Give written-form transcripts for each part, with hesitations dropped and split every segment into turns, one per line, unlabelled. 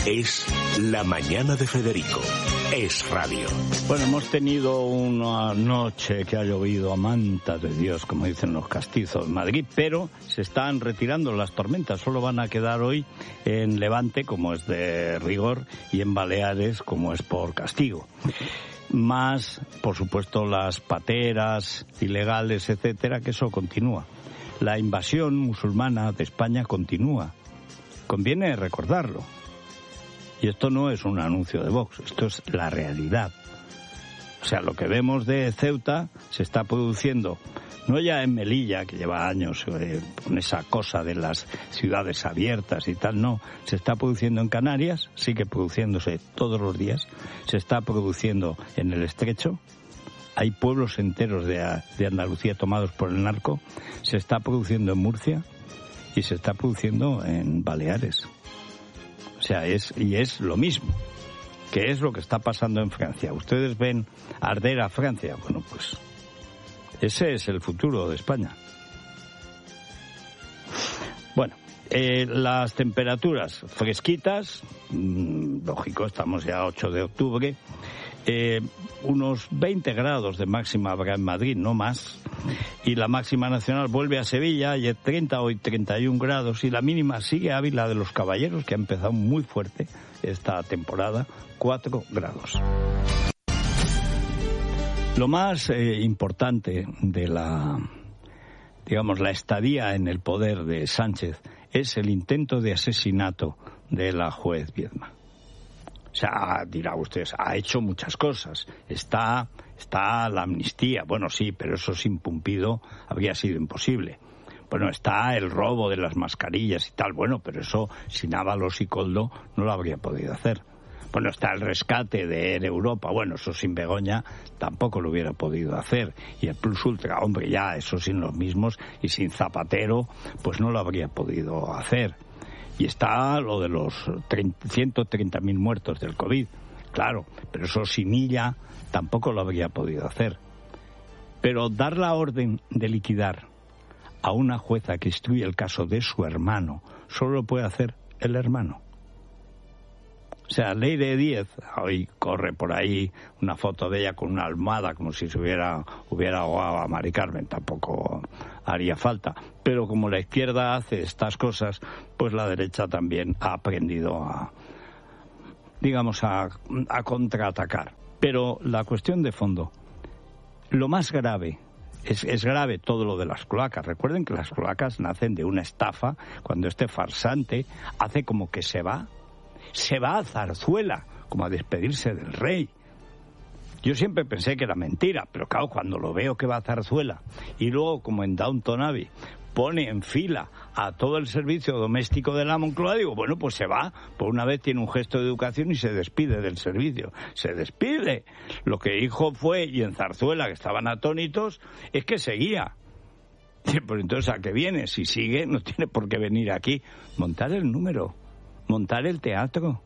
Es La Mañana de Federico. Es radio.
Bueno, hemos tenido una noche que ha llovido a manta de Dios, como dicen los castizos de Madrid, pero se están retirando las tormentas. Solo van a quedar hoy en Levante, como es de rigor, y en Baleares, como es por castigo. Más, por supuesto, las pateras ilegales, etcétera, que eso continúa. La invasión musulmana de España continúa. Conviene recordarlo. Y esto no es un anuncio de Vox, esto es la realidad. O sea, lo que vemos de Ceuta se está produciendo, no ya en Melilla, que lleva años con esa cosa de las ciudades abiertas y tal, no. Se está produciendo en Canarias, sigue produciéndose todos los días. Se está produciendo en el Estrecho. Hay pueblos enteros de Andalucía tomados por el narco. Se está produciendo en Murcia y se está produciendo en Baleares. O sea, es lo mismo. ¿Qué es lo que está pasando en Francia? ¿Ustedes ven arder a Francia? Bueno, pues ese es el futuro de España. Bueno, las temperaturas fresquitas, lógico, estamos ya a 8 de octubre, unos 20 grados de máxima habrá en Madrid, no más, y la máxima nacional vuelve a Sevilla, y 30 hoy 31 grados, y la mínima sigue Ávila de los Caballeros, que ha empezado muy fuerte esta temporada, 4 grados. Lo más importante de la estadía en el poder de Sánchez es el intento de asesinato de la juez Viedma. O sea, dirá usted, ha hecho muchas cosas. Está la amnistía. Bueno, sí, pero eso sin Pumpido habría sido imposible. Bueno, está el robo de las mascarillas y tal. Bueno, pero eso sin Ábalos y Koldo no lo habría podido hacer. Bueno, está el rescate de Air Europa. Bueno, eso sin Begoña tampoco lo hubiera podido hacer. Y el Plus Ultra, hombre, ya, eso sin los mismos. Y sin Zapatero, pues no lo habría podido hacer. Y está lo de los 130.000 muertos del COVID. Claro, pero eso sin Illa tampoco lo habría podido hacer. Pero dar la orden de liquidar a una jueza que instruye el caso de su hermano solo lo puede hacer el hermano. O sea, Leire Díez, hoy corre por ahí una foto de ella con una almohada como si se hubiera ahogado a Mari Carmen, tampoco haría falta. Pero como la izquierda hace estas cosas, pues la derecha también ha aprendido a contraatacar. Pero la cuestión de fondo, lo más grave, es grave todo lo de las cloacas. Recuerden que las cloacas nacen de una estafa, cuando este farsante hace como que se va a Zarzuela, como a despedirse del rey. Yo siempre pensé que era mentira, pero claro, cuando lo veo que va a Zarzuela, y luego, como en Downton Abbey, pone en fila a todo el servicio doméstico de la Moncloa, digo, bueno, pues se va, por una vez tiene un gesto de educación y se despide del servicio. Se despide. Lo que dijo fue, y en Zarzuela, que estaban atónitos, es que seguía. Pues entonces, ¿a qué viene? Si sigue, no tiene por qué venir aquí. Montar el número. Montar el teatro.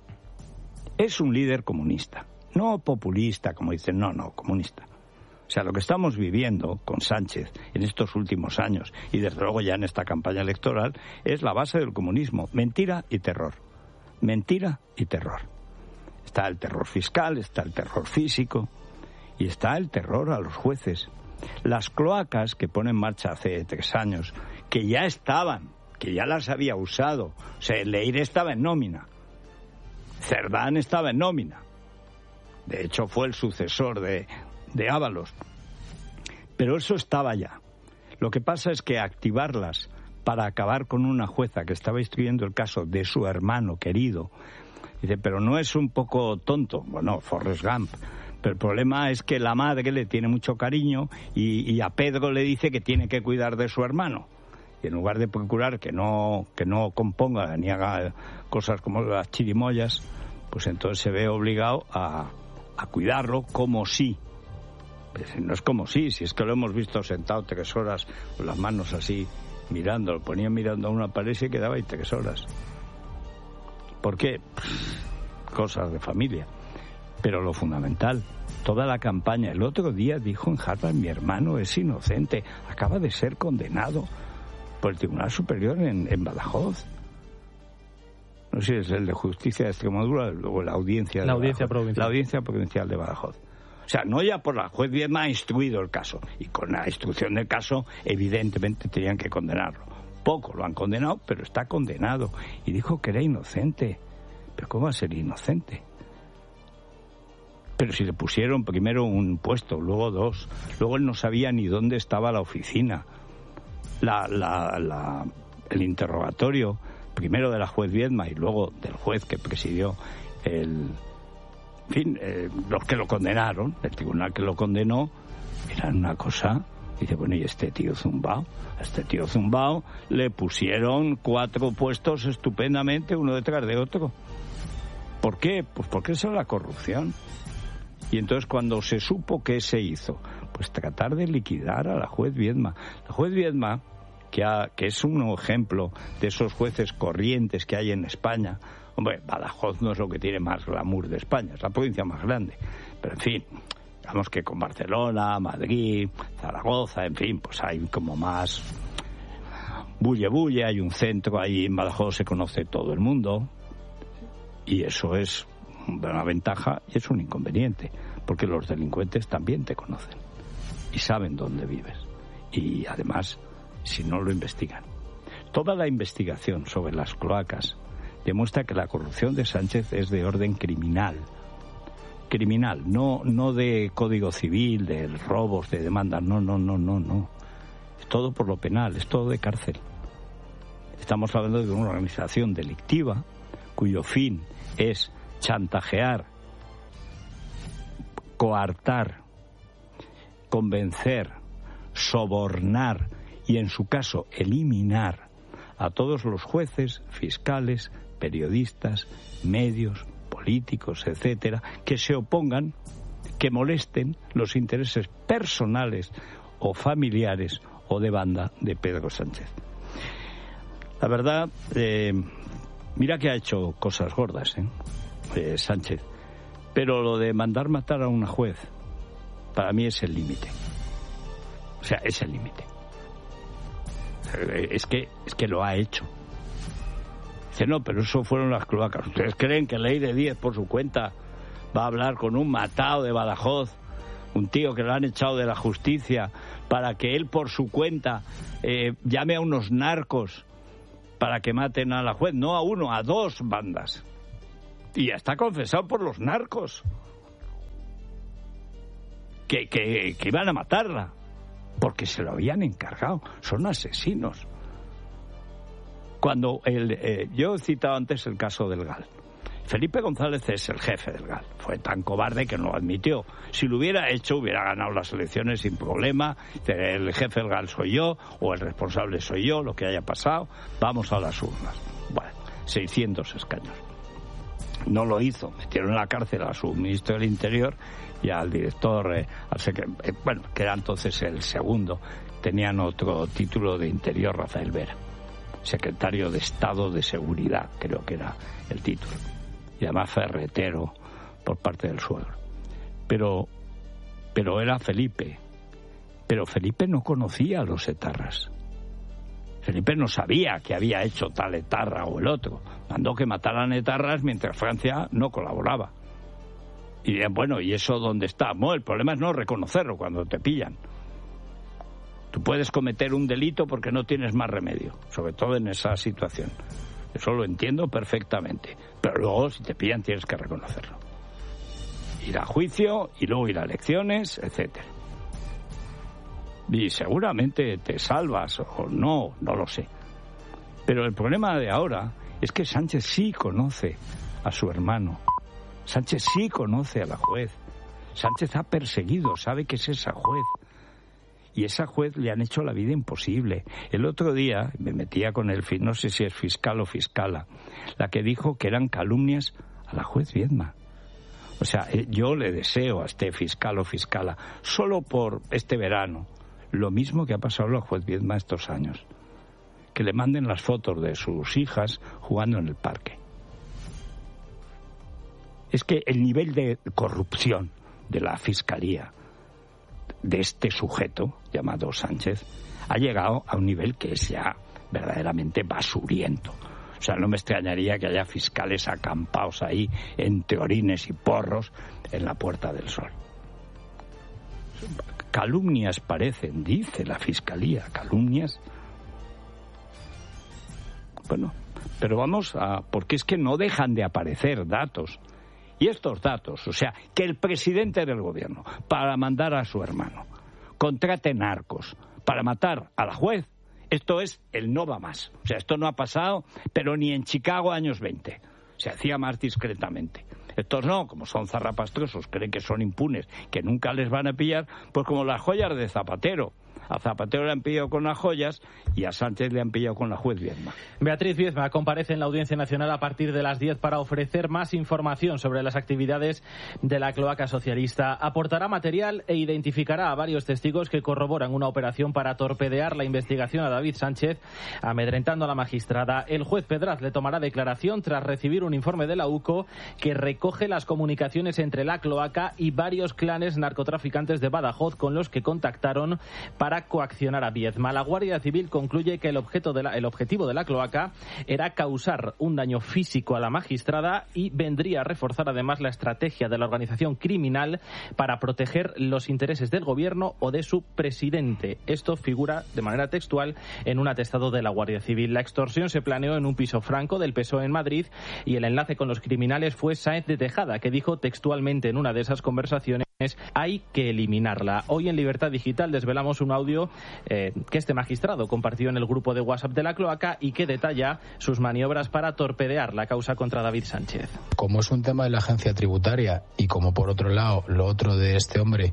Es un líder comunista, no populista, como dicen, no, comunista. O sea, lo que estamos viviendo con Sánchez en estos últimos años, y desde luego ya en esta campaña electoral, es la base del comunismo. Mentira y terror. Mentira y terror. Está el terror fiscal, está el terror físico, y está el terror a los jueces. Las cloacas que pone en marcha hace 3 años, que ya estaban, que ya las había usado. O sea, Leire estaba en nómina. Cerdán estaba en nómina. De hecho, fue el sucesor de Ábalos. Pero eso estaba ya. Lo que pasa es que activarlas para acabar con una jueza que estaba instruyendo el caso de su hermano querido, dice, pero ¿no es un poco tonto? Bueno, Forrest Gump. Pero el problema es que la madre le tiene mucho cariño y a Pedro le dice que tiene que cuidar de su hermano. Y en lugar de procurar que no componga ni haga cosas como las chirimoyas, pues entonces se ve obligado a cuidarlo como si. Pues no es como si es que lo hemos visto sentado 3 horas con las manos así mirando, lo ponía mirando a una pared y se quedaba ahí 3 horas. ¿Por qué? Cosas de familia. Pero lo fundamental, toda la campaña. El otro día dijo en Harvard, mi hermano es inocente, acaba de ser condenado por el Tribunal Superior en Badajoz. no sé si es el de Justicia de Extremadura o la Audiencia Provincial de Badajoz. O sea, no ya por la juez Viedma ha instruido el caso, y con la instrucción del caso evidentemente tenían que condenarlo. Poco lo han condenado, pero está condenado, y dijo que era inocente. ¿Pero cómo va a ser inocente? Pero si le pusieron primero un puesto, luego dos, luego él no sabía ni dónde estaba la oficina. El interrogatorio, primero de la juez Viedma y luego del juez que presidió los que lo condenaron, el tribunal que lo condenó, eran una cosa. Dice, bueno, ¿y este tío zumbao? A este tío zumbao le pusieron 4 puestos estupendamente, uno detrás de otro. ¿Por qué? Pues porque esa es la corrupción. Y entonces cuando se supo, ¿qué se hizo? Pues tratar de liquidar a la juez Viedma. La juez Viedma, que es un ejemplo de esos jueces corrientes que hay en España. Hombre, Badajoz no es lo que tiene más glamour de España, es la provincia más grande. Pero en fin, digamos que con Barcelona, Madrid, Zaragoza, en fin, pues hay como más bulle, hay un centro ahí en Badajoz, se conoce todo el mundo. Y eso es una ventaja y es un inconveniente, porque los delincuentes también te conocen y saben dónde vives. Y además, si no lo investigan. Toda la investigación sobre las cloacas demuestra que la corrupción de Sánchez es de orden criminal, no de código civil, de robos, de demandas, no. Es todo por lo penal, es todo de cárcel. Estamos hablando de una organización delictiva cuyo fin es chantajear, coartar, convencer, sobornar y, en su caso, eliminar a todos los jueces, fiscales, periodistas, medios, políticos, etcétera, que se opongan, que molesten los intereses personales o familiares o de banda de Pedro Sánchez. La verdad, mira que ha hecho cosas gordas, Sánchez, pero lo de mandar matar a una juez, para mí es el límite. O sea, es el límite. Es que lo ha hecho. Dice, no, pero eso fueron las cloacas. ¿Ustedes creen que Ley de 10 por su cuenta va a hablar con un matado de Badajoz, un tío que lo han echado de la justicia, para que él por su cuenta llame a unos narcos para que maten a la juez? No a uno, a 2 bandas. Y ya está confesado por los narcos que iban a matarla porque se lo habían encargado. Son asesinos. Cuando yo he citado antes el caso del GAL. Felipe González es el jefe del GAL. Fue tan cobarde que no lo admitió. Si lo hubiera hecho, hubiera ganado las elecciones sin problema. El jefe del GAL soy yo, o el responsable soy yo, lo que haya pasado. Vamos a las urnas. Bueno, 600 escaños. No lo hizo. Metieron en la cárcel a su ministro del Interior y al director, que era entonces el segundo. Tenían otro título de Interior, Rafael Vera. Secretario de Estado de Seguridad, creo que era el título. Y además ferretero por parte del suegro. Pero era Felipe. Pero Felipe no conocía a los etarras. Felipe no sabía que había hecho tal etarra o el otro. Mandó que mataran etarras mientras Francia no colaboraba. Y bien, bueno, ¿y eso dónde está? No, el problema es no reconocerlo cuando te pillan. Tú puedes cometer un delito porque no tienes más remedio, sobre todo en esa situación. Eso lo entiendo perfectamente. Pero luego, si te pillan, tienes que reconocerlo. Ir a juicio y luego ir a elecciones, etcétera. Y seguramente te salvas o no lo sé. Pero el problema de ahora es que Sánchez sí conoce a su hermano. Sánchez sí conoce a la juez. Sánchez ha perseguido, sabe que es esa juez. Y esa juez le han hecho la vida imposible. El otro día me metía con el, no sé si es fiscal o fiscala, la que dijo que eran calumnias a la juez Viedma. O sea, yo le deseo a este fiscal o fiscala, solo por este verano, lo mismo que ha pasado a la juez Viedma estos años. Que le manden las fotos de sus hijas jugando en el parque. Es que el nivel de corrupción de la fiscalía de este sujeto llamado Sánchez ha llegado a un nivel que es ya verdaderamente basuriento. O sea, no me extrañaría que haya fiscales acampados ahí entre orines y porros en la Puerta del Sol. Calumnias parecen, dice la Fiscalía, calumnias. Bueno, pero vamos a... porque es que no dejan de aparecer datos. Y estos datos, o sea, que el presidente del gobierno, para mandar a su hermano, contrate narcos para matar a la juez, esto es el no va más. O sea, esto no ha pasado, pero ni en Chicago años 20. Se hacía más discretamente. Estos no, como son zarrapastrosos, creen que son impunes, que nunca les van a pillar, pues como las joyas de Zapatero. A Zapatero le han pillado con las joyas y a Sánchez le han pillado con la juez Viedma.
Beatriz Viedma comparece en la Audiencia Nacional a partir de las 10 para ofrecer más información sobre las actividades de la cloaca socialista. Aportará material e identificará a varios testigos que corroboran una operación para torpedear la investigación a David Sánchez, amedrentando a la magistrada. El juez Pedraz le tomará declaración tras recibir un informe de la UCO que recoge las comunicaciones entre la cloaca y varios clanes narcotraficantes de Badajoz con los que contactaron para coaccionar a Viedma. La Guardia Civil concluye que el objetivo de la cloaca era causar un daño físico a la magistrada y vendría a reforzar además la estrategia de la organización criminal para proteger los intereses del gobierno o de su presidente. Esto figura de manera textual en un atestado de la Guardia Civil. La extorsión se planeó en un piso franco del PSOE en Madrid y el enlace con los criminales fue Sáenz de Tejada, que dijo textualmente en una de esas conversaciones: hay que eliminarla. Hoy en Libertad Digital desvelamos un audio que este magistrado compartió en el grupo de WhatsApp de la cloaca y que detalla sus maniobras para torpedear la causa contra David Sánchez.
Como es un tema de la agencia tributaria y como por otro lado lo otro de este hombre,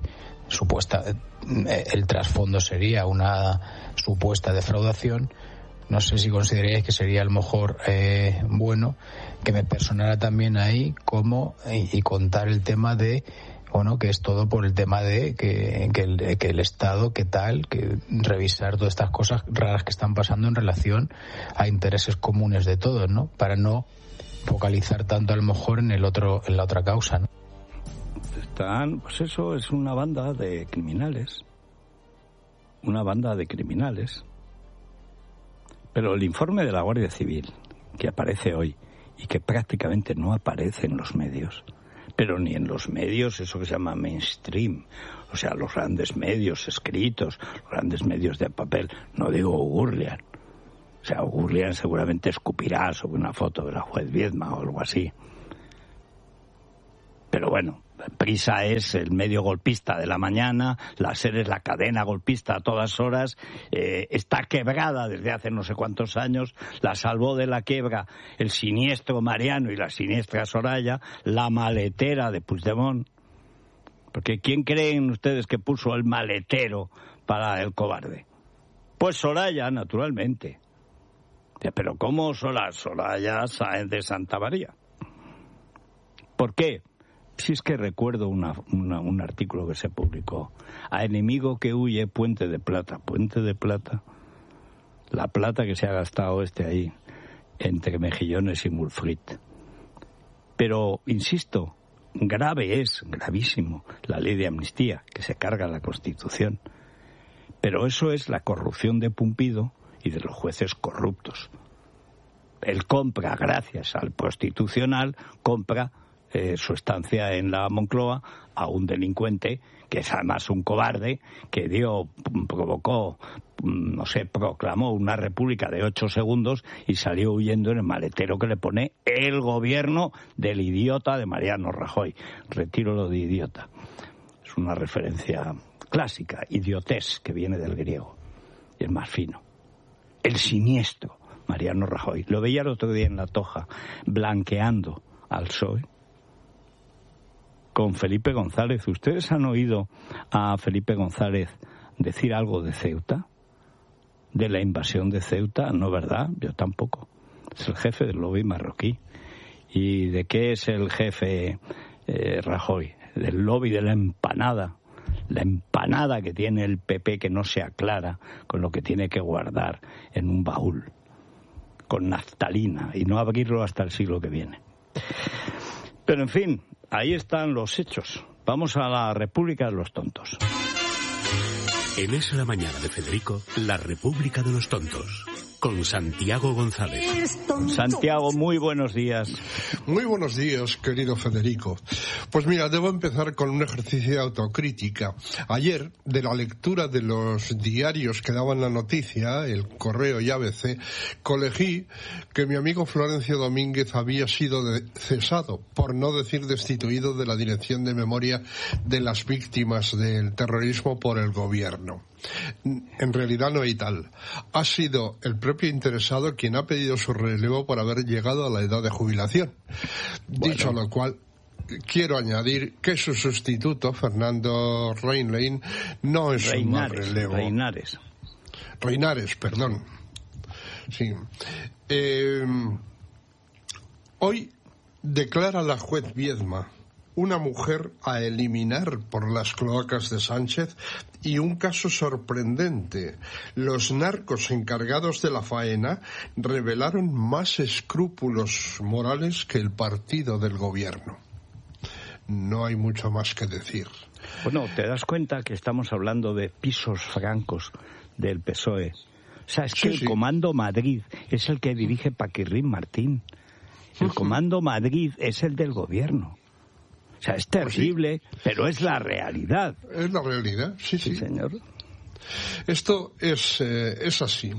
el trasfondo sería una supuesta defraudación, no sé si consideraríais que sería a lo mejor bueno que me personara también ahí y contar el tema de que es todo por el tema de que el Estado, que revisar todas estas cosas raras que están pasando en relación a intereses comunes de todos, ¿no? Para no focalizar tanto a lo mejor en la otra causa, ¿no?
Pues eso es una banda de criminales. Pero el informe de la Guardia Civil, que aparece hoy y que prácticamente no aparece en los medios, pero ni en los medios, eso que se llama mainstream, o sea, los grandes medios escritos, los grandes medios de papel, no digo Gurlian. O sea, Gurlian seguramente escupirá sobre una foto de la juez Viedma o algo así. Pero bueno, Prisa es el medio golpista de la mañana, la SER es la cadena golpista a todas horas, está quebrada desde hace no sé cuántos años, la salvó de la quiebra el siniestro Mariano y la siniestra Soraya, la maletera de Puigdemont. Porque ¿quién creen ustedes que puso el maletero para el cobarde? Pues Soraya, naturalmente. Pero ¿cómo Soraya Sáenz de Santamaría? ¿Por qué? Si es que recuerdo un artículo que se publicó. A enemigo que huye, puente de plata. Puente de plata. La plata que se ha gastado ahí entre Mejillones y Mulfrit. Pero, insisto, gravísimo, la ley de amnistía, que se carga la Constitución. Pero eso es la corrupción de Pumpido y de los jueces corruptos. Él compra, gracias al Constitucional, su estancia en la Moncloa a un delincuente que es además un cobarde que proclamó una república de 8 segundos y salió huyendo en el maletero que le pone el gobierno del idiota de Mariano Rajoy. Retiro lo de idiota. Es una referencia clásica, idiotés, que viene del griego y es más fino. El siniestro Mariano Rajoy. Lo veía el otro día en La Toja, blanqueando al PSOE con Felipe González. ¿Ustedes han oído a Felipe González decir algo de Ceuta? ¿De la invasión de Ceuta? No, ¿verdad? Yo tampoco. Es el jefe del lobby marroquí. ¿Y de qué es el jefe Rajoy? Del lobby de la empanada. La empanada que tiene el PP, que no se aclara con lo que tiene que guardar en un baúl con naftalina y no abrirlo hasta el siglo que viene. Pero en fin, ahí están los hechos. Vamos a la República de los Tontos.
En Es la Mañana de Federico, la República de los Tontos. con Santiago González.
Santiago, muy buenos días.
Muy buenos días, querido Federico. Pues mira, debo empezar con un ejercicio de autocrítica. Ayer, de la lectura de los diarios que daban la noticia, El Correo y ABC, colegí que mi amigo Florencio Domínguez había sido cesado, por no decir destituido, de la Dirección de Memoria de las Víctimas del Terrorismo por el gobierno. En realidad no hay tal. Ha sido el propio interesado quien ha pedido su relevo por haber llegado a la edad de jubilación. Bueno. Dicho lo cual, quiero añadir que su sustituto, Fernando Reinlein, no es un mal relevo. Reinares, perdón. Sí. Hoy declara la juez Viedma una mujer a eliminar por las cloacas de Sánchez y un caso sorprendente. Los narcos encargados de la faena revelaron más escrúpulos morales que el partido del gobierno. No hay mucho más que decir.
Bueno, te das cuenta que estamos hablando de pisos francos del PSOE. O sea, es que el Comando Madrid es el que dirige Paquirrín Martín. El Comando Madrid es el del gobierno. O sea, es terrible, pero es la realidad.
Es la realidad, sí.
Sí, señor.
Esto es así.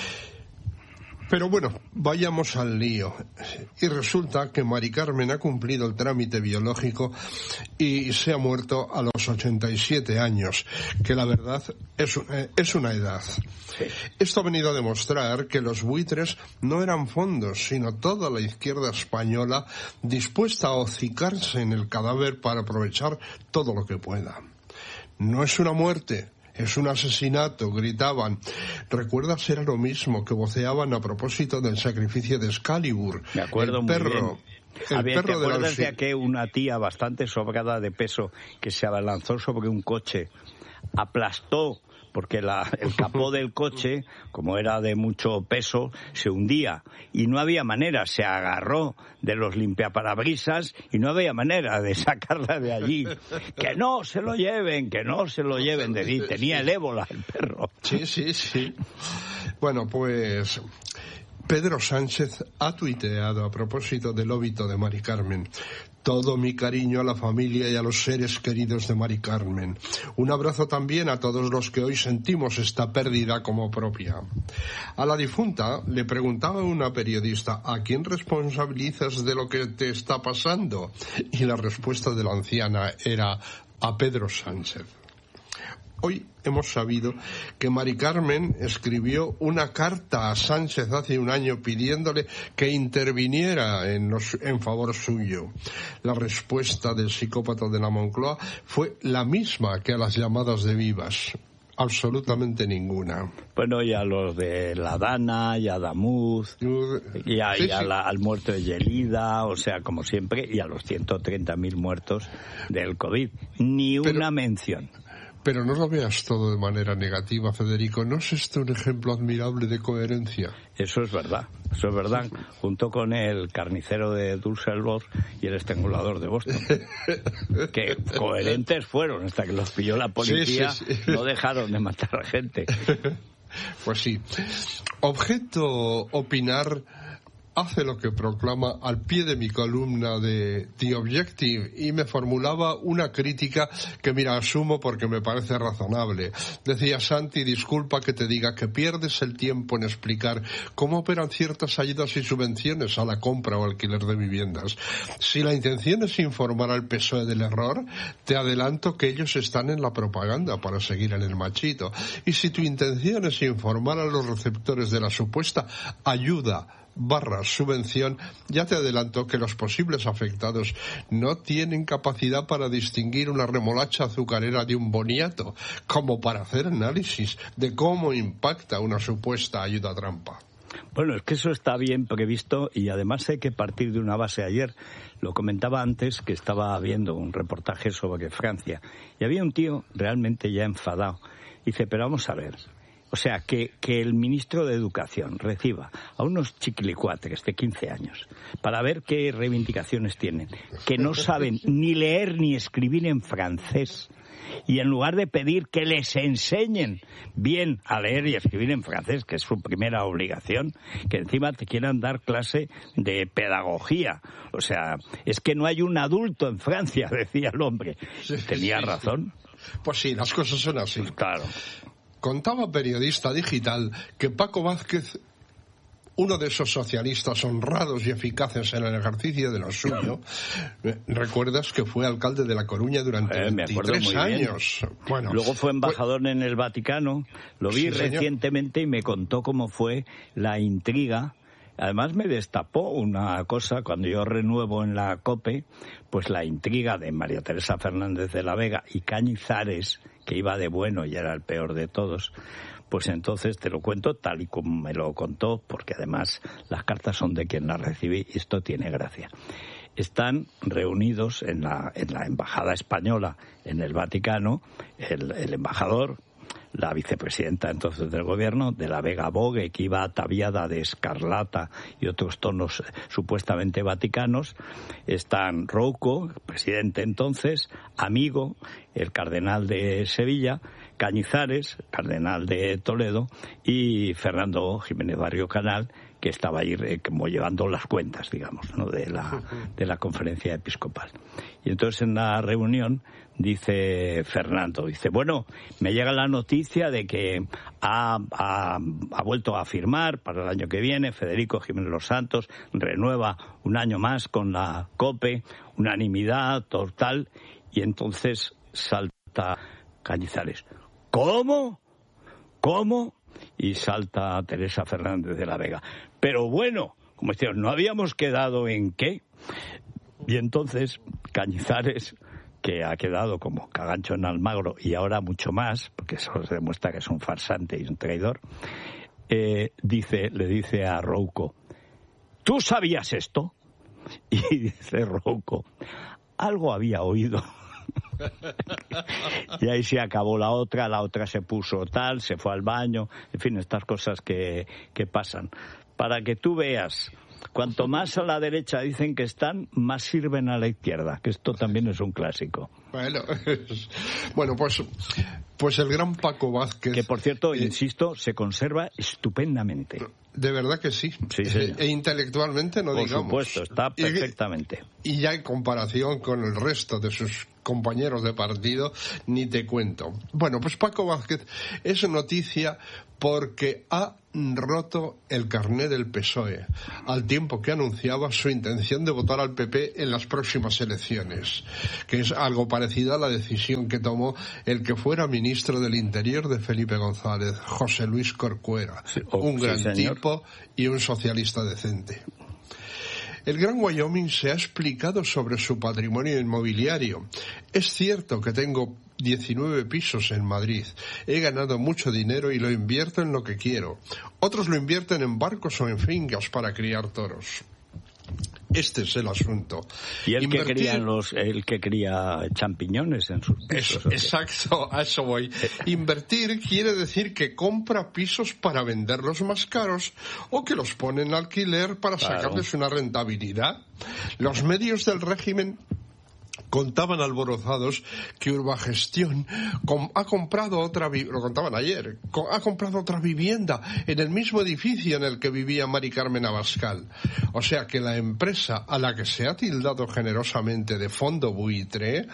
Pero bueno, vayamos al lío. Y resulta que Mari Carmen ha cumplido el trámite biológico y se ha muerto a los 87 años, que la verdad es una edad. Esto ha venido a demostrar que los buitres no eran fondos, sino toda la izquierda española dispuesta a hocicarse en el cadáver para aprovechar todo lo que pueda. No es una muerte, es un asesinato, gritaban. ¿Recuerdas? Era lo mismo que voceaban a propósito del sacrificio de Excalibur.
Me acuerdo muy bien. ¿Te acuerdas de que una tía bastante sobrada de peso que se abalanzó sobre un coche, aplastó, porque el capó del coche, como era de mucho peso, se hundía y no había manera, se agarró de los limpiaparabrisas y no había manera de sacarla de allí? Que no se lo lleven, tenía el ébola el perro.
Sí. Bueno, pues Pedro Sánchez ha tuiteado a propósito del óbito de Mari Carmen: todo mi cariño a la familia y a los seres queridos de Mari Carmen. Un abrazo también a todos los que hoy sentimos esta pérdida como propia. A la difunta le preguntaba una periodista: ¿a quién responsabilizas de lo que te está pasando? Y la respuesta de la anciana era: a Pedro Sánchez. Hoy hemos sabido que Mari Carmen escribió una carta a Sánchez hace un año pidiéndole que interviniera en favor suyo. La respuesta del psicópata de la Moncloa fue la misma que a las llamadas de vivas: absolutamente ninguna.
Bueno, y a los de la Dana, y a Damuz, y al muerto de Yelida, o sea, como siempre, y a los 130.000 muertos del COVID. Ni una mención.
Pero no lo veas todo de manera negativa, Federico. ¿No es esto un ejemplo admirable de coherencia?
Eso es verdad. Junto con el carnicero de Düsseldorf y el estrangulador de Boston. Que coherentes fueron hasta que los pilló la policía. Sí. No dejaron de matar a gente.
Pues sí. Objeto opinar hace lo que proclama al pie de mi columna de The Objective, y me formulaba una crítica que, mira, asumo porque me parece razonable. Decía: Santi, disculpa que te diga que pierdes el tiempo en explicar cómo operan ciertas ayudas y subvenciones a la compra o alquiler de viviendas. Si la intención es informar al PSOE del error, te adelanto que ellos están en la propaganda para seguir en el machito. Y si tu intención es informar a los receptores de la supuesta ayuda /subvención, ya te adelanto que los posibles afectados no tienen capacidad para distinguir una remolacha azucarera de un boniato, como para hacer análisis de cómo impacta una supuesta ayuda trampa.
Bueno, es que eso está bien previsto, y además hay que partir de una base. Ayer lo comentaba antes, que estaba viendo un reportaje sobre Francia y había un tío realmente ya enfadado. Dice: pero vamos a ver, O sea, que el ministro de Educación reciba a unos chiquilicuatres de 15 años para ver qué reivindicaciones tienen, que no saben ni leer ni escribir en francés, y en lugar de pedir que les enseñen bien a leer y escribir en francés, que es su primera obligación, que encima te quieran dar clase de pedagogía. O sea, es que no hay un adulto en Francia, decía el hombre. Tenía razón.
Pues sí, las cosas son así.
Claro.
Contaba Periodista Digital que Paco Vázquez, uno de esos socialistas honrados y eficaces en el ejercicio de lo suyo, recuerdas que fue alcalde de La Coruña durante 23 años.
Bueno, luego fue embajador en el Vaticano, lo vi recientemente y me contó cómo fue la intriga. Además me destapó una cosa, cuando yo renuevo en la COPE, pues la intriga de María Teresa Fernández de la Vega y Cañizares, que iba de bueno y era el peor de todos. Pues entonces te lo cuento tal y como me lo contó, porque además las cartas son de quien las recibí y esto tiene gracia. Están reunidos en la embajada española en el Vaticano, el embajador, la vicepresidenta entonces del gobierno, de la Vega Bogue, que iba ataviada de escarlata y otros tonos supuestamente vaticanos. Están Rouco, presidente entonces, Amigo, el cardenal de Sevilla, Cañizares, cardenal de Toledo, y Fernando Jiménez Barrio Canal, que estaba ahí como llevando las cuentas, digamos, ¿no?, de la conferencia episcopal. Y entonces en la reunión dice Fernando, bueno, me llega la noticia de que ha vuelto a firmar para el año que viene Federico Jiménez Los Santos, renueva un año más con la COPE, unanimidad total, y entonces salta Cañizares. ¿Cómo? Y salta Teresa Fernández de la Vega. Pero bueno, como decían, ¿no habíamos quedado en qué? Y entonces Cañizares, que ha quedado como cagancho en Almagro y ahora mucho más, porque eso se demuestra que es un farsante y un traidor, le dice a Rouco, ¿tú sabías esto? Y dice Rouco, algo había oído. Y ahí se acabó la otra se puso tal, se fue al baño, en fin, estas cosas que pasan. Para que tú veas, cuanto más a la derecha dicen que están, más sirven a la izquierda, que esto también es un clásico.
Bueno, pues el gran Paco Vázquez...
Que, por cierto, insisto, se conserva estupendamente.
De verdad que sí.
Sí, señor.
E intelectualmente no digamos.
Por supuesto, está perfectamente.
Y ya en comparación con el resto de sus compañeros de partido, ni te cuento. Bueno, pues Paco Vázquez es noticia porque ha roto el carné del PSOE, al tiempo que anunciaba su intención de votar al PP en las próximas elecciones, que es algo parecido a la decisión que tomó el que fuera ministro del Interior de Felipe González, José Luis Corcuera, un gran tipo y un socialista decente. El Gran Wyoming se ha explicado sobre su patrimonio inmobiliario. Es cierto que tengo 19 pisos en Madrid. He ganado mucho dinero y lo invierto en lo que quiero. Otros lo invierten en barcos o en fincas para criar toros. Este es el asunto.
Y el que cría champiñones en sus pisos.
Exacto, a eso voy. Invertir quiere decir que compra pisos para venderlos más caros o que los pone en alquiler para sacarles una rentabilidad. Los medios del régimen contaban alborozados que Urbagestión ha comprado lo contaban ayer, ha comprado otra vivienda en el mismo edificio en el que vivía Mari Carmen Abascal. O sea que la empresa a la que se ha tildado generosamente de fondo buitre,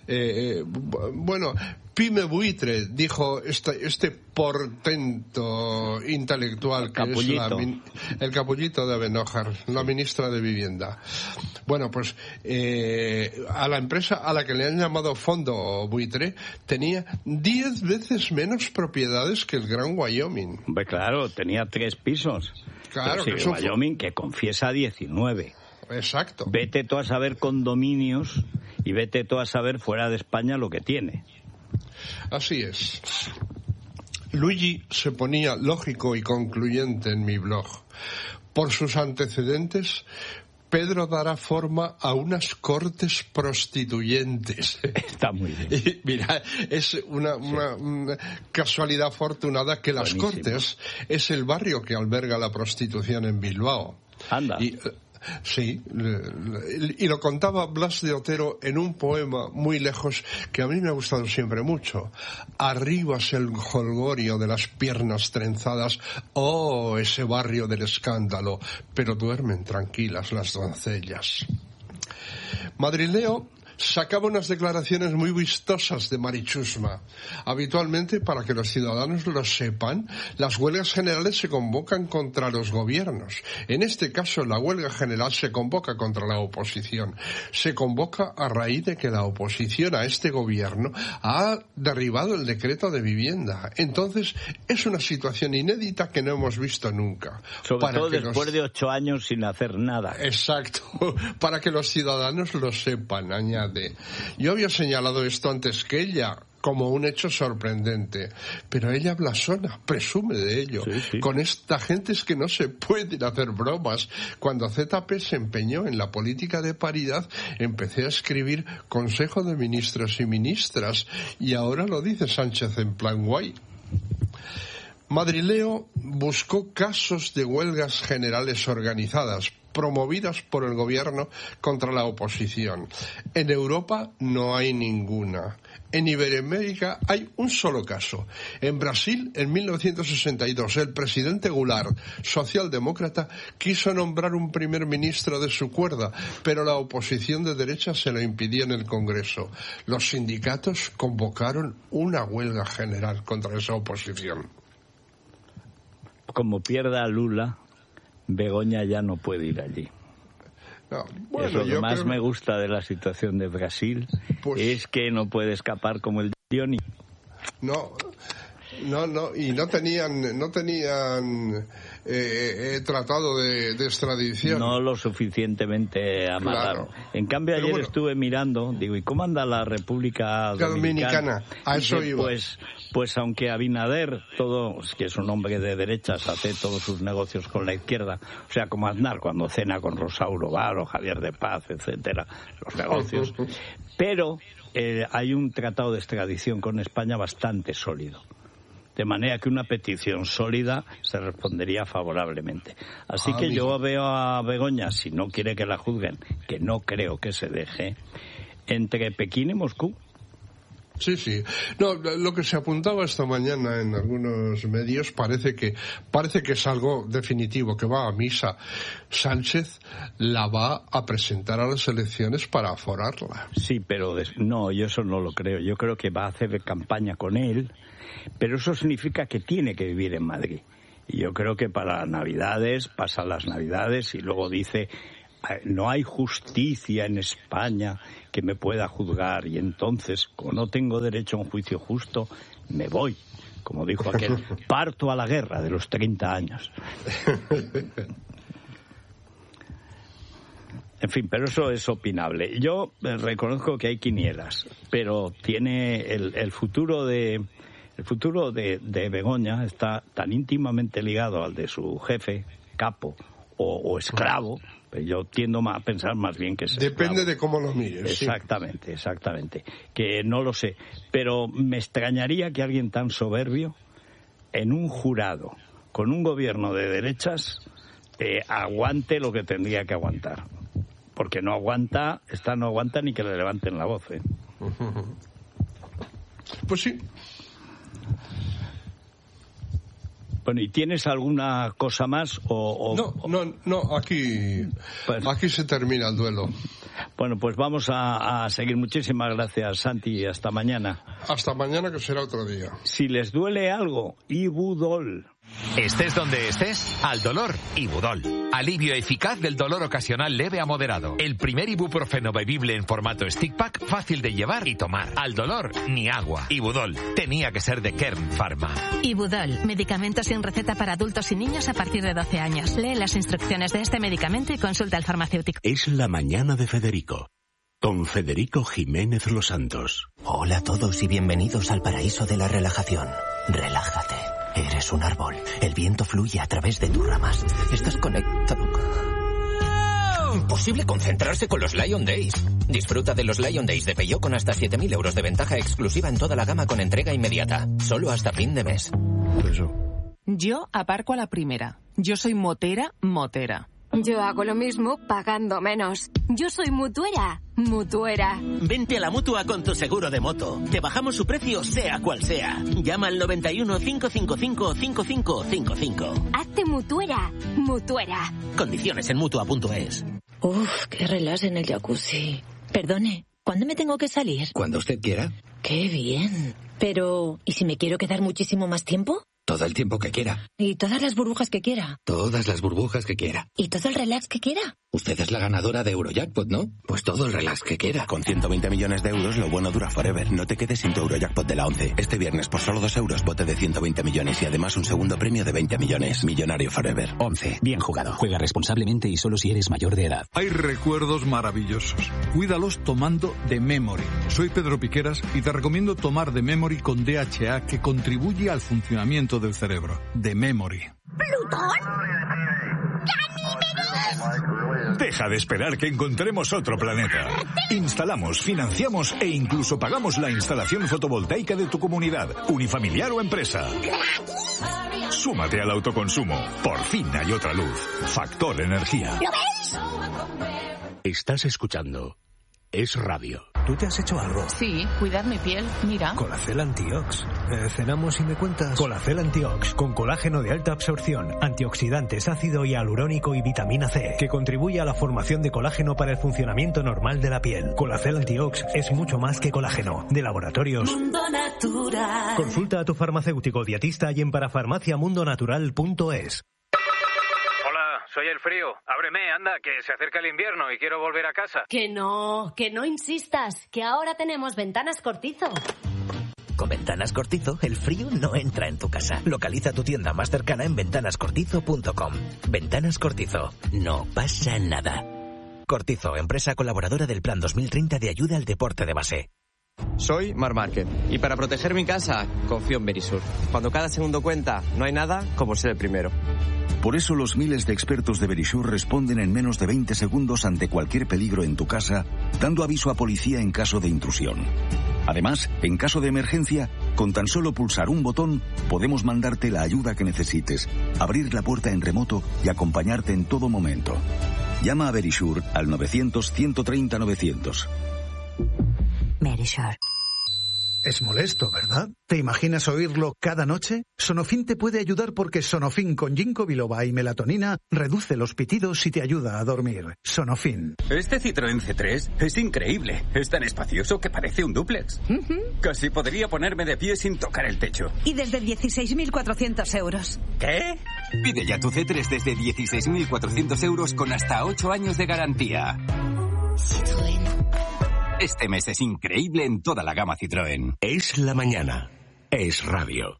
Pyme Buitre, dijo este portento intelectual que
Capullito.
es el Capullito de Benójar, la ministra de Vivienda. Bueno, pues a la empresa a la que le han llamado Fondo Buitre tenía 10 veces menos propiedades que el Gran Wyoming.
Hombre, claro, tenía 3 pisos.
Claro,
pero sí, que Wyoming que confiesa 19.
Exacto.
Vete tú a saber condominios y vete tú a saber fuera de España lo que tiene.
Así es. Luigi se ponía lógico y concluyente en mi blog. Por sus antecedentes, Pedro dará forma a unas cortes prostituyentes.
Está muy bien.
Y mira, es una casualidad afortunada que Las
Buenísimo.
Cortes es el barrio que alberga la prostitución en Bilbao.
Anda.
Sí, y lo contaba Blas de Otero en un poema muy lejos que a mí me ha gustado siempre mucho. Arriba es el jolgorio de las piernas trenzadas, oh, ese barrio del escándalo, pero duermen tranquilas las doncellas. Madrileo sacaba unas declaraciones muy vistosas de Marichusma. Habitualmente, para que los ciudadanos lo sepan, las huelgas generales se convocan contra los gobiernos. En este caso, la huelga general se convoca contra la oposición. Se convoca a raíz de que la oposición a este gobierno ha derribado el decreto de vivienda. Entonces, es una situación inédita que no hemos visto nunca.
Sobre todo después de 8 años sin hacer nada.
Exacto, para que los ciudadanos lo sepan, añade. Yo había señalado esto antes que ella, como un hecho sorprendente, pero ella blasona, presume de ello.
Sí.
Con esta gente es que no se pueden hacer bromas. Cuando ZP se empeñó en la política de paridad, empecé a escribir Consejo de Ministros y Ministras, y ahora lo dice Sánchez en plan guay. Madrileo buscó casos de huelgas generales organizadas, promovidas por el gobierno contra la oposición. En Europa no hay ninguna. En Iberoamérica hay un solo caso. En Brasil, en 1962, el presidente Goulart, socialdemócrata, quiso nombrar un primer ministro de su cuerda, pero la oposición de derecha se lo impidió en el Congreso. Los sindicatos convocaron una huelga general contra esa oposición.
Como pierda a Lula, Begoña ya no puede ir allí.
No, bueno,
Eso, lo más
creo...
me gusta de la situación de Brasil es que no puede escapar como el Dioni.
No, y no tenían tratado de extradición.
No lo suficientemente amarraron.
Claro.
En cambio,
Pero
ayer
bueno,
estuve mirando, digo, ¿y cómo anda la República Dominicana?
A eso
Dice,
iba.
Pues aunque Abinader, que es un hombre de derechas, hace todos sus negocios con la izquierda, o sea, como Aznar cuando cena con Rosauro Bar o Javier de Paz, etcétera, los negocios, pero hay un tratado de extradición con España bastante sólido. De manera que una petición sólida se respondería favorablemente. Así que yo veo a Begoña, si no quiere que la juzguen, que no creo que se deje, entre Pekín y Moscú.
Sí. No, lo que se apuntaba esta mañana en algunos medios parece que es algo definitivo, que va a misa. Sánchez la va a presentar a las elecciones para aforarla.
Sí, pero no, yo eso no lo creo. Yo creo que va a hacer campaña con él, pero eso significa que tiene que vivir en Madrid. Y yo creo que para Navidades, pasa las Navidades y luego dice... No hay justicia en España que me pueda juzgar y entonces, como no tengo derecho a un juicio justo, me voy. Como dijo aquel, parto a la guerra de los 30 años. En fin, pero eso es opinable. Yo reconozco que hay quinielas, pero tiene el futuro de Begoña está tan íntimamente ligado al de su jefe, capo o esclavo. Yo tiendo a pensar más bien que es
Depende
esclavo.
de cómo lo mires.
Exactamente. Que no lo sé. Pero me extrañaría que alguien tan soberbio, en un jurado, con un gobierno de derechas, aguante lo que tendría que aguantar. Porque no aguanta ni que le levanten la voz.
Pues sí.
Bueno, ¿y tienes alguna cosa más?
No, aquí se termina el duelo.
Bueno, pues vamos a seguir. Muchísimas gracias, Santi, y hasta mañana.
Hasta mañana, que será otro día.
Si les duele algo, Ibudol.
Estés donde estés, al dolor, Ibudol. Alivio eficaz del dolor ocasional leve a moderado. El primer ibuprofeno bebible en formato stick pack, fácil de llevar y tomar. Al dolor, ni agua. Ibudol. Tenía que ser de Kern Pharma.
Ibudol, medicamento sin receta para adultos y niños a partir de 12 años. Lee las instrucciones de este medicamento y consulta al farmacéutico.
Es la mañana de Federico. Con Federico Jiménez Los Santos.
Hola a todos y bienvenidos al paraíso de la relajación. Relájate. Eres un árbol. El viento fluye a través de tus ramas. Estás conectado.
Imposible concentrarse con los Lion Days. Disfruta de los Lion Days de Peugeot con hasta 7.000 euros de ventaja exclusiva en toda la gama con entrega inmediata. Solo hasta fin de mes.
Yo aparco a la primera. Yo soy motera.
Yo hago lo mismo pagando menos. Yo soy mutuera.
Vente a la Mutua con tu seguro de moto. Te bajamos su precio sea cual sea. Llama al 91 555 5555.
Hazte mutuera.
Condiciones en Mutua.es.
Uf, qué relax en el jacuzzi. Perdone, ¿cuándo me tengo que salir?
Cuando usted quiera.
Qué bien. Pero, ¿y si me quiero quedar muchísimo más tiempo?
Todo el tiempo que quiera.
¿Y todas las burbujas que quiera?
Todas las burbujas que quiera.
¿Y todo el relax que quiera?
Usted es la ganadora de Eurojackpot, ¿no? Pues todo el relax que quiera.
Con 120 millones de euros, lo bueno dura forever. No te quedes sin tu Eurojackpot de la 11. Este viernes, por solo 2 euros, bote de 120 millones y además un segundo premio de 20 millones. Millonario forever.
11. Bien jugado. Juega responsablemente y solo si eres mayor de edad.
Hay recuerdos maravillosos. Cuídalos tomando The Memory. Soy Pedro Piqueras y te recomiendo tomar The Memory con DHA, que contribuye al funcionamiento del cerebro. The Memory.
¿Plutón? ¡Ganímedes!
Deja de esperar que encontremos otro planeta. Instalamos, financiamos e incluso pagamos la instalación fotovoltaica de tu comunidad, unifamiliar o empresa. Súmate al autoconsumo. Por fin hay otra luz. Factor Energía.
¿Lo veis?
Estás escuchando Es Radio.
¿Tú te has hecho algo?
Sí, cuidar mi piel, mira.
Colacel Antiox. ¿Cenamos y me cuentas?
Colacel Antiox, con colágeno de alta absorción, antioxidantes, ácido hialurónico y vitamina C, que contribuye a la formación de colágeno para el funcionamiento normal de la piel. Colacel Antiox es mucho más que colágeno. De Laboratorios
Mundo Natural.
Consulta a tu farmacéutico dietista y en parafarmaciamundonatural.es.
Soy el frío. Ábreme, anda, que se acerca el invierno y quiero volver a casa.
Que no insistas, que ahora tenemos Ventanas Cortizo.
Con Ventanas Cortizo, el frío no entra en tu casa. Localiza tu tienda más cercana en ventanascortizo.com. Ventanas Cortizo. No pasa nada. Cortizo, empresa colaboradora del Plan 2030 de ayuda al deporte de base.
Soy Marc Márquez y para proteger mi casa confío en Verisur. Cuando cada segundo cuenta, no hay nada como ser el primero.
Por eso los miles de expertos de Verisur responden en menos de 20 segundos ante cualquier peligro en tu casa, dando aviso a policía en caso de intrusión. Además, en caso de emergencia, con tan solo pulsar un botón, podemos mandarte la ayuda que necesites, abrir la puerta en remoto y acompañarte en todo momento. Llama a Verisur al 900-130-900.
Verisur.
Es molesto, ¿verdad? ¿Te imaginas oírlo cada noche? Sonofin te puede ayudar porque Sonofin con ginkgo biloba y melatonina reduce los pitidos y te ayuda a dormir. Sonofin.
Este Citroën C3 es increíble. Es tan espacioso que parece un dúplex. Casi podría ponerme de pie sin tocar el techo.
Y desde 16.400 euros.
¿Qué?
Pide ya tu C3 desde 16.400 euros con hasta 8 años de garantía.
Citroën.
Este mes es increíble en toda la gama Citroën.
Es la mañana. Es Radio.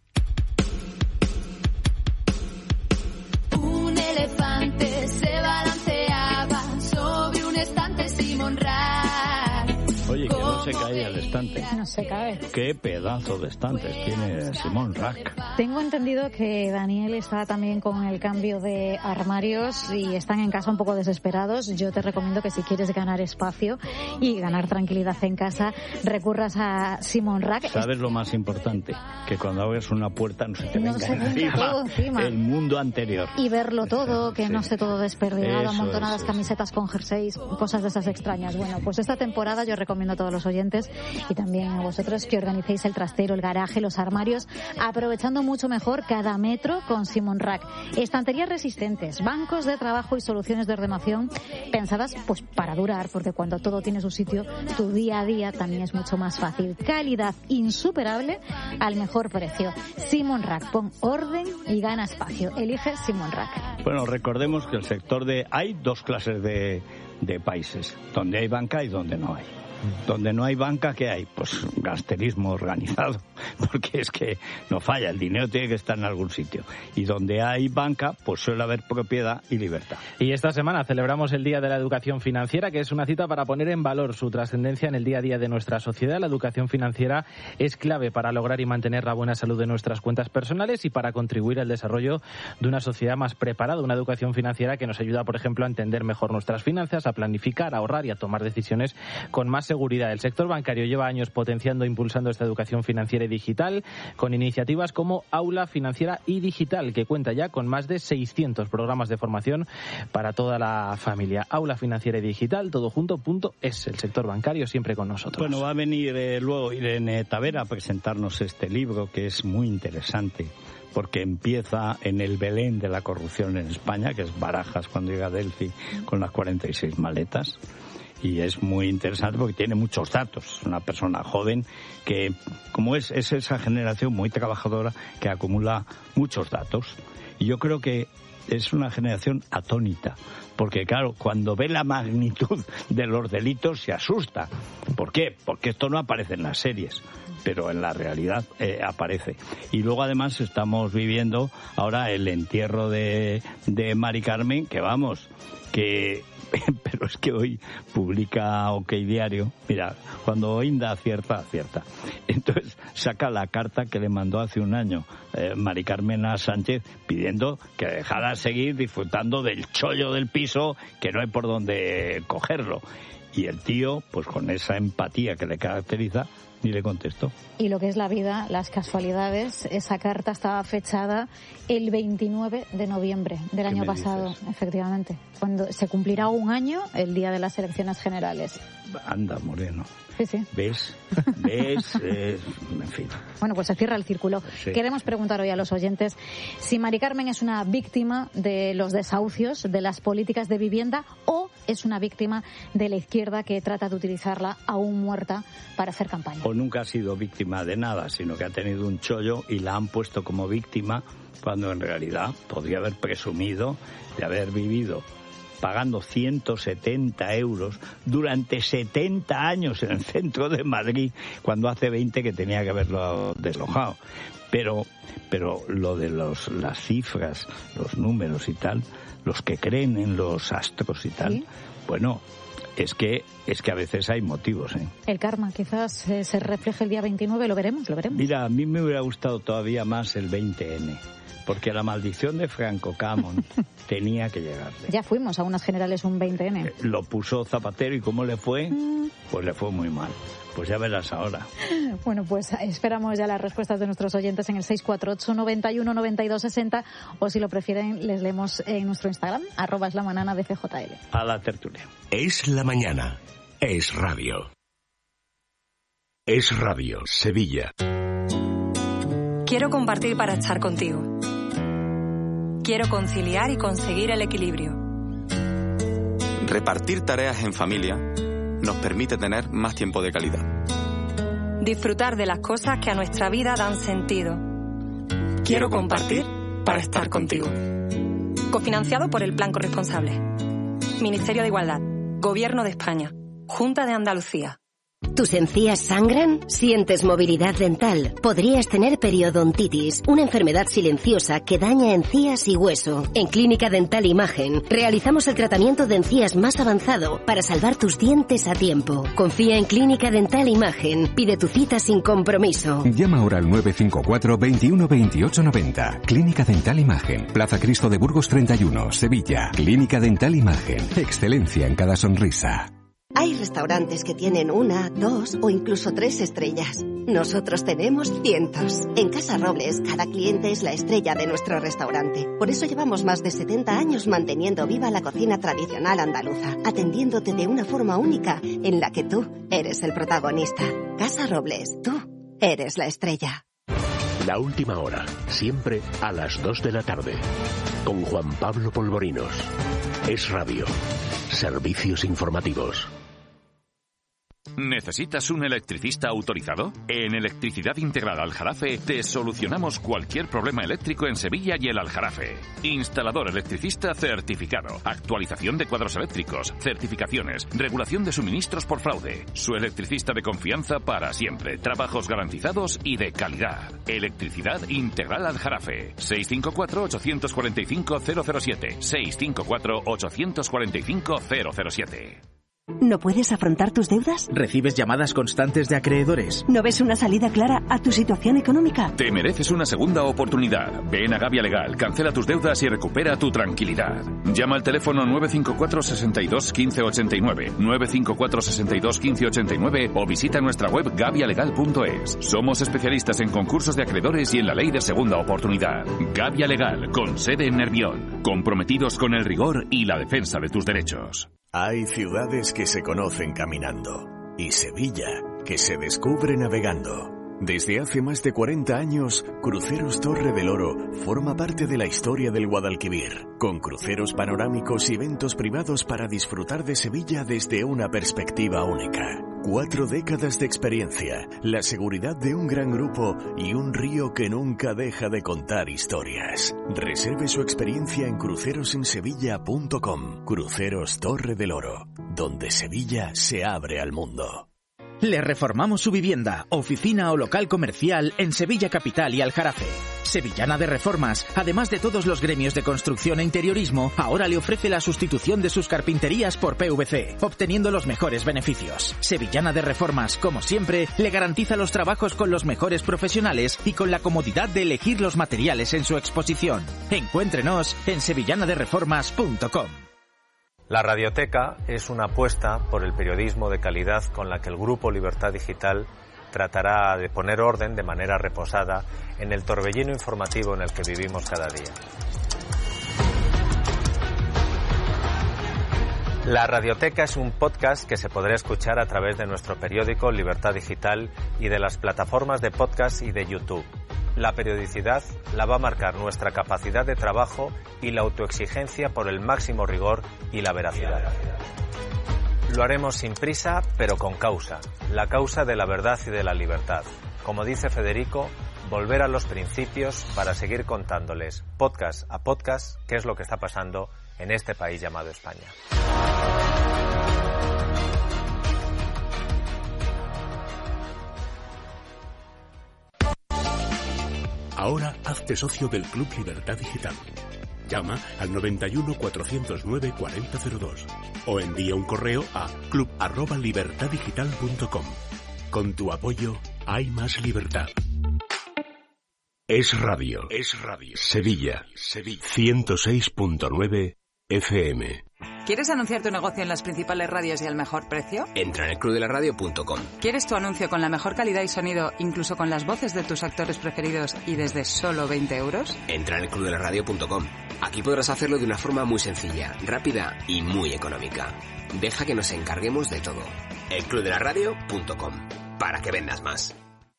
Un elefante se balanceaba sobre un estante Simon Rack.
Oye, que no se cae el estante.
No se cae.
Qué pedazo de estantes tiene Simon Rack.
Tengo entendido que Daniel está también con el cambio de armarios y están en casa un poco desesperados. Yo te recomiendo que si quieres ganar espacio y ganar tranquilidad en casa, recurras a Simon Rack.
¿Sabes lo más importante? Que cuando abres una puerta no se te venga
todo encima.
El mundo anterior.
Y verlo todo, que no esté todo desperdigado, amontonadas camisetas con jerseys, cosas de esas extrañas. Bueno, pues esta temporada yo recomiendo a todos los oyentes y también a vosotros que organicéis el trastero, el garaje, los armarios, aprovechando mucho mejor cada metro con Simon Rack. Estanterías resistentes, bancos de trabajo y soluciones de ordenación pensadas pues para durar, porque cuando todo tiene su sitio, tu día a día también es mucho más fácil. Calidad insuperable al mejor precio. Simon Rack, pon orden y gana espacio. Elige Simon Rack.
Bueno, recordemos que el sector hay dos clases de países, donde hay banca y donde no hay. Donde no hay banca, ¿qué hay? Pues gangsterismo organizado, porque es que no falla, el dinero tiene que estar en algún sitio. Y donde hay banca, pues suele haber propiedad y libertad.
Y esta semana celebramos el Día de la Educación Financiera, que es una cita para poner en valor su trascendencia en el día a día de nuestra sociedad. La educación financiera es clave para lograr y mantener la buena salud de nuestras cuentas personales y para contribuir al desarrollo de una sociedad más preparada. Una educación financiera que nos ayuda, por ejemplo, a entender mejor nuestras finanzas, a planificar, a ahorrar y a tomar decisiones con más seguridad. El sector bancario lleva años potenciando e impulsando esta educación financiera y digital con iniciativas como Aula Financiera y Digital, que cuenta ya con más de 600 programas de formación para toda la familia. Aula Financiera y Digital, todojunto.es. El sector bancario siempre con nosotros.
Bueno, va a venir luego Irene Tavera a presentarnos este libro que es muy interesante, porque empieza en el Belén de la corrupción en España, que es Barajas cuando llega a Delphi con las 46 maletas. Y es muy interesante porque tiene muchos datos. Es una persona joven que, como es esa generación muy trabajadora que acumula muchos datos. Y yo creo que es una generación atónita, porque claro, cuando ve la magnitud de los delitos se asusta. ¿Por qué? Porque esto no aparece en las series, pero en la realidad aparece. Y luego además estamos viviendo ahora el entierro de Mari Carmen, que vamos, que... Pero es que hoy publica OK Diario, mira, cuando Inda acierta. Entonces saca la carta que le mandó hace un año Mari Carmen a Sánchez pidiendo que dejara seguir disfrutando del chollo del piso, que no hay por dónde cogerlo. Y el tío, pues con esa empatía que le caracteriza, ni le contestó.
Y lo que es la vida, las casualidades, esa carta estaba fechada el 29 de noviembre del año pasado, dices? Efectivamente, cuando se cumplirá un año el día de las elecciones generales.
Anda, Moreno.
Sí.
¿Ves? En fin.
Bueno, pues se cierra el círculo. Sí. Queremos preguntar hoy a los oyentes si Mari Carmen es una víctima de los desahucios, de las políticas de vivienda, o es una víctima de la izquierda que trata de utilizarla aún muerta para hacer campaña.
O nunca ha sido víctima de nada, sino que ha tenido un chollo y la han puesto como víctima cuando en realidad podría haber presumido de haber vivido pagando 170 euros durante 70 años en el centro de Madrid, cuando hace 20 que tenía que haberlo deslojado. Pero lo de las cifras, los números y tal, los que creen en los astros y tal, ¿sí? Bueno, es que a veces hay motivos, ¿eh?
El karma quizás se refleje el día 29, lo veremos.
Mira, a mí me hubiera gustado todavía más el 20N. Porque la maldición de Franco Camon tenía que llegarle.
Ya fuimos a unas generales un 20N.
Lo puso Zapatero y ¿cómo le fue? Pues le fue muy mal. Pues ya verás ahora.
Bueno, pues esperamos ya las respuestas de nuestros oyentes en el 648 91 92 60, o si lo prefieren les leemos en nuestro Instagram, @eslamana de FJL.
A la tertulia.
Es la mañana. Es radio. Es radio. Sevilla.
Quiero compartir para estar contigo. Quiero conciliar y conseguir el equilibrio.
Repartir tareas en familia nos permite tener más tiempo de calidad.
Disfrutar de las cosas que a nuestra vida dan sentido. Quiero compartir para estar contigo. Cofinanciado por el Plan Corresponsable. Ministerio de Igualdad. Gobierno de España. Junta de Andalucía.
¿Tus encías sangran? ¿Sientes movilidad dental? Podrías tener periodontitis, una enfermedad silenciosa que daña encías y hueso. En Clínica Dental Imagen realizamos el tratamiento de encías más avanzado para salvar tus dientes a tiempo. Confía en Clínica Dental Imagen. Pide tu cita sin compromiso.
Llama ahora al 954 21 28 90. Clínica Dental Imagen. Plaza Cristo de Burgos 31, Sevilla. Clínica Dental Imagen. Excelencia en cada sonrisa.
Hay restaurantes que tienen 1, 2 o incluso 3 estrellas. Nosotros tenemos cientos. En Casa Robles, cada cliente es la estrella de nuestro restaurante. Por eso llevamos más de 70 años manteniendo viva la cocina tradicional andaluza, atendiéndote de una forma única en la que tú eres el protagonista. Casa Robles, tú eres la estrella.
La última hora, siempre a las 2 de la tarde. Con Juan Pablo Polvorinos. Es radio. Servicios informativos.
¿Necesitas un electricista autorizado? En Electricidad Integral Aljarafe te solucionamos cualquier problema eléctrico en Sevilla y el Aljarafe. Instalador electricista certificado, actualización de cuadros eléctricos, certificaciones, regulación de suministros por fraude. Su electricista de confianza para siempre, trabajos garantizados y de calidad. Electricidad Integral Aljarafe. 654-845-007. 654-845-007.
¿No puedes afrontar tus deudas?
¿Recibes llamadas constantes de acreedores?
¿No ves una salida clara a tu situación económica?
Te mereces una segunda oportunidad. Ven a Gavia Legal, cancela tus deudas y recupera tu tranquilidad. Llama al teléfono 954 62 15 89, 954 62 15 89 o visita nuestra web gavialegal.es. Somos especialistas en concursos de acreedores y en la ley de segunda oportunidad. Gavia Legal, con sede en Nervión. Comprometidos con el rigor y la defensa de tus derechos.
Hay ciudades que se conocen caminando y Sevilla que se descubre navegando. Desde hace más de 40 años, Cruceros Torre del Oro forma parte de la historia del Guadalquivir, con cruceros panorámicos y eventos privados para disfrutar de Sevilla desde una perspectiva única. 4 décadas de experiencia, la seguridad de un gran grupo y un río que nunca deja de contar historias. Reserve su experiencia en crucerosensevilla.com. Cruceros Torre del Oro, donde Sevilla se abre al mundo.
Le reformamos su vivienda, oficina o local comercial en Sevilla Capital y Aljarafe. Sevillana de Reformas, además de todos los gremios de construcción e interiorismo, ahora le ofrece la sustitución de sus carpinterías por PVC, obteniendo los mejores beneficios. Sevillana de Reformas, como siempre, le garantiza los trabajos con los mejores profesionales y con la comodidad de elegir los materiales en su exposición. Encuéntrenos en sevillanadereformas.com.
La Radioteca es una apuesta por el periodismo de calidad con la que el Grupo Libertad Digital tratará de poner orden de manera reposada en el torbellino informativo en el que vivimos cada día. La Radioteca es un podcast que se podrá escuchar a través de nuestro periódico Libertad Digital y de las plataformas de podcast y de YouTube. La periodicidad la va a marcar nuestra capacidad de trabajo y la autoexigencia por el máximo rigor y la veracidad. Lo haremos sin prisa, pero con causa, la causa de la verdad y de la libertad. Como dice Federico, volver a los principios para seguir contándoles, podcast a podcast, qué es lo que está pasando en este país llamado España.
Ahora hazte socio del Club Libertad Digital. Llama al 91 409 4002 o envía un correo a club@libertaddigital.com. Con tu apoyo hay más libertad. Es Radio. Sevilla. 106.9 FM.
¿Quieres anunciar tu negocio en las principales radios y al mejor precio?
Entra en elclubdelaradio.com.
¿Quieres tu anuncio con la mejor calidad y sonido, incluso con las voces de tus actores preferidos y desde solo 20 euros?
Entra en elclubdelaradio.com. Aquí podrás hacerlo de una forma muy sencilla, rápida y muy económica. Deja que nos encarguemos de todo. elclubdelaradio.com. Para que vendas más.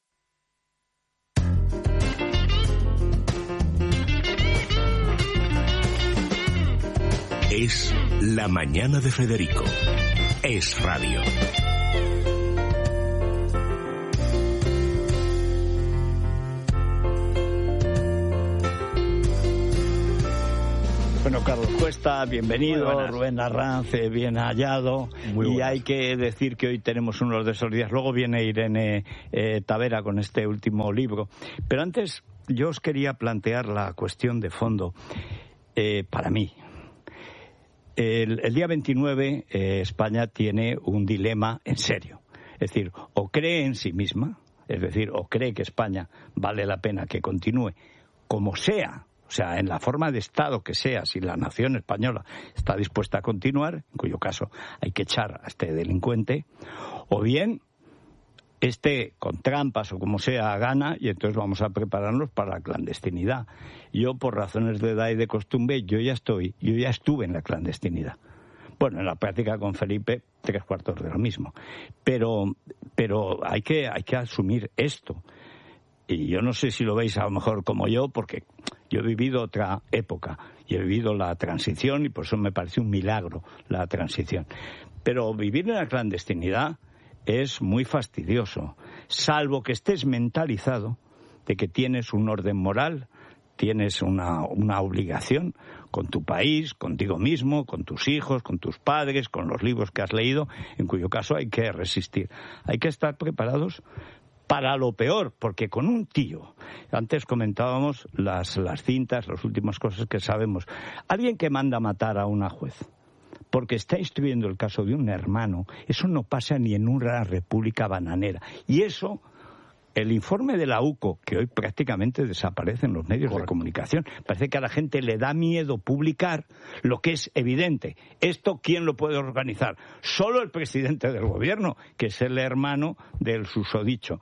Es La Mañana de Federico. Es Radio.
Bueno, Carlos Cuesta, bienvenido. Rubén Arranz, bien hallado. Y hay que decir que hoy tenemos uno de esos días. Luego viene Irene Tavera con este último libro. Pero antes, yo os quería plantear la cuestión de fondo. Para mí, el día 29 España tiene un dilema en serio. Es decir, o cree en sí misma, es decir, o cree que España vale la pena que continúe como sea, o sea, en la forma de Estado que sea, si la nación española está dispuesta a continuar, en cuyo caso hay que echar a este delincuente, o bien con trampas o como sea gana, y entonces vamos a prepararnos para la clandestinidad. Yo, por razones de edad y de costumbre, yo ya estuve en la clandestinidad. Bueno, en la práctica con Felipe, 3/4 de lo mismo. Pero hay que asumir esto. Y yo no sé si lo veis a lo mejor como yo, porque yo he vivido otra época y he vivido la transición y por eso me parece un milagro la transición. Pero vivir en la clandestinidad es muy fastidioso, salvo que estés mentalizado de que tienes un orden moral, tienes una obligación con tu país, contigo mismo, con tus hijos, con tus padres, con los libros que has leído, en cuyo caso hay que resistir. Hay que estar preparados para lo peor, porque con un tío, antes comentábamos las cintas, las últimas cosas que sabemos, alguien que manda matar a una juez porque está instruyendo el caso de un hermano, eso no pasa ni en una república bananera. Y eso, el informe de la UCO, que hoy prácticamente desaparece en los medios de comunicación, parece que a la gente le da miedo publicar lo que es evidente. ¿Esto quién lo puede organizar? Solo el presidente del gobierno, que es el hermano del susodicho.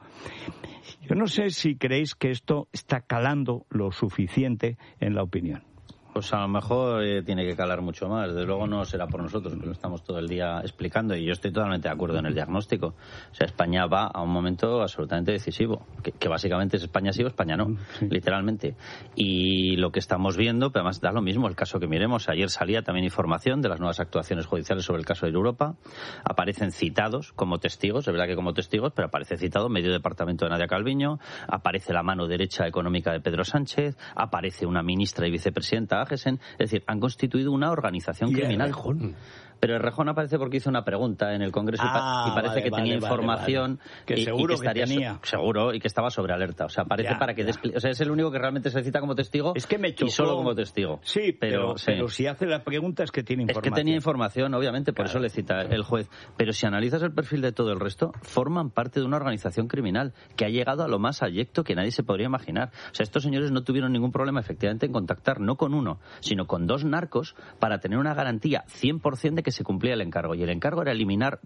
Yo no sé si creéis que esto está calando lo suficiente en la opinión.
Pues a lo mejor tiene que calar mucho más. Desde luego no será por nosotros, que lo estamos todo el día explicando, y yo estoy totalmente de acuerdo en el diagnóstico. O sea, España va a un momento absolutamente decisivo, que básicamente es España sí o España no, sí, literalmente. Y lo que estamos viendo, pero además da lo mismo el caso que miremos. Ayer salía también información de las nuevas actuaciones judiciales sobre el caso de Europa. Aparecen citados como testigos, es verdad que como testigos, pero aparece citado medio departamento de Nadia Calviño, aparece la mano derecha económica de Pedro Sánchez, aparece una ministra y vicepresidenta, es decir, han constituido una organización criminal.
Errejón?
Pero Errejón aparece porque hizo una pregunta en el Congreso y parece que tenía información
que seguro que estaría
seguro y que estaba sobre alerta. O sea, aparece para que o sea, es el único que realmente se cita como testigo.
Es que me chocó.
Y solo como testigo.
Sí, pero si hace la pregunta es que tiene información.
Es que tenía información, obviamente, por eso le cita el juez. Pero si analizas el perfil de todo el resto, forman parte de una organización criminal que ha llegado a lo más abyecto que nadie se podría imaginar. O sea, estos señores no tuvieron ningún problema efectivamente en contactar no con uno, sino con dos narcos para tener una garantía 100% de que se cumplía el encargo. Y el encargo era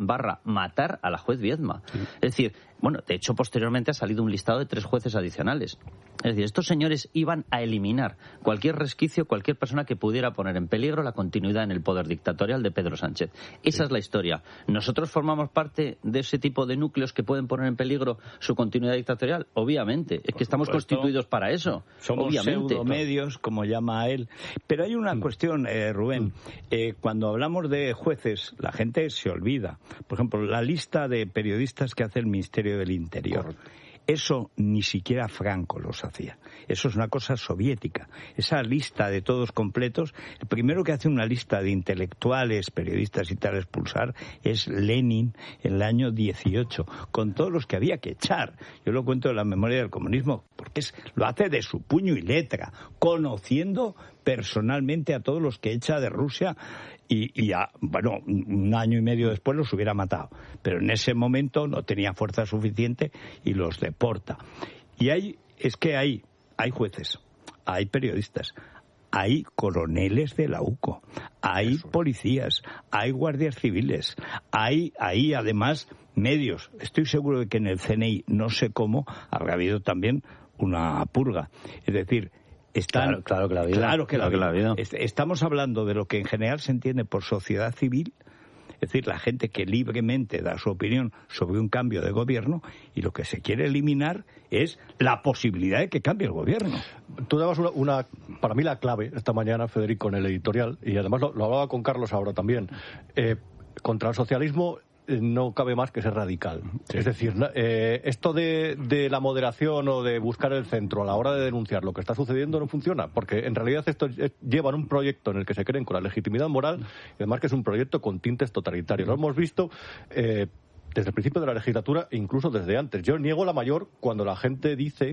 matar a la juez Viedma. Sí. Es decir, bueno, de hecho, posteriormente ha salido un listado de 3 jueces adicionales. Es decir, estos señores iban a eliminar cualquier resquicio, cualquier persona que pudiera poner en peligro la continuidad en el poder dictatorial de Pedro Sánchez. Esa es la historia. ¿Nosotros formamos parte de ese tipo de núcleos que pueden poner en peligro su continuidad dictatorial? Obviamente. Es que estamos constituidos para eso.
Somos pseudomedios, como llama él. Pero hay una cuestión, Rubén. Cuando hablamos de jueces, la gente se olvida. Por ejemplo, la lista de periodistas que hace el Ministerio del Interior. Correcto. Eso ni siquiera Franco los hacía. Eso es una cosa soviética. Esa lista de todos completos, el primero que hace una lista de intelectuales, periodistas y tal expulsar es Lenin en el año 18, con todos los que había que echar. Yo lo cuento en la memoria del comunismo, porque lo hace de su puño y letra, conociendo personalmente a todos los que echa de Rusia y bueno, un año y medio después los hubiera matado. Pero en ese momento no tenía fuerza suficiente y los deporta. Y hay jueces, hay periodistas, hay coroneles de la UCO, hay policías, hay guardias civiles, hay además medios. Estoy seguro de que en el CNI, no sé cómo, habrá habido también una purga. Es decir,
Claro que la ha habido.
Estamos hablando de lo que en general se entiende por sociedad civil, es decir, la gente que libremente da su opinión sobre un cambio de gobierno, y lo que se quiere eliminar es la posibilidad de que cambie el gobierno.
Tú dabas para mí la clave esta mañana, Federico, en el editorial, y además lo hablaba con Carlos ahora también. Contra el socialismo no cabe más que ser radical. Sí. Es decir, esto de la moderación o de buscar el centro a la hora de denunciar lo que está sucediendo no funciona, porque en realidad esto llevan un proyecto en el que se creen con la legitimidad moral, y además que es un proyecto con tintes totalitarios. Lo hemos visto desde el principio de la legislatura e incluso desde antes. Yo niego la mayor cuando la gente dice